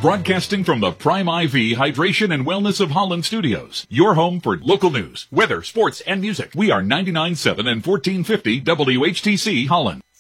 Broadcasting from the Prime IV Hydration and Wellness of Holland studios. Your home for local news, weather, sports, and music. We are 99.7 and 1450 WHTC Holland.